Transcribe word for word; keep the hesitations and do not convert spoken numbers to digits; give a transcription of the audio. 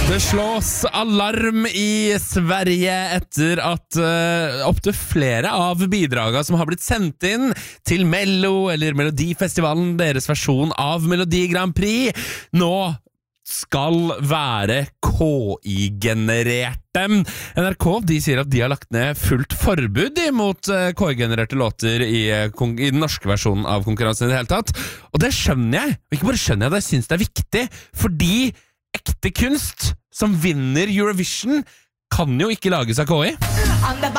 Det slås alarm i Sverige etter at uh, opptil flere av bidragene som har blitt sendt inn til Mello eller Melodifestivalen, deres versjon av Melodi Grand Prix, nå skal være K I-genererte. N R K de sier at de har lagt ned fullt forbud mot K I-genererte låter i, i den norske versjonen av konkurransen i det hele tatt. Og det skjønner jeg, og ikke bare skjønner jeg det, jeg synes det er viktig, fordi ekte kunst som vinner Eurovision kan jo ikke lages av K I.